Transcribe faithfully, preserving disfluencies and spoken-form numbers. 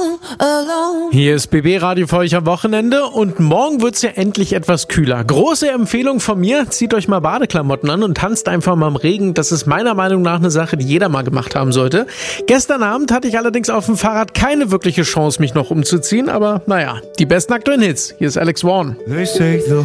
Hier ist B B Radio für euch am Wochenende und morgen wird's ja endlich etwas kühler. Große Empfehlung von mir, zieht euch mal Badeklamotten an und tanzt einfach mal im Regen. Das ist meiner Meinung nach eine Sache, die jeder mal gemacht haben sollte. Gestern Abend hatte ich allerdings auf dem Fahrrad keine wirkliche Chance, mich noch umzuziehen, aber naja, die besten aktuellen Hits. Hier ist Alex Warren.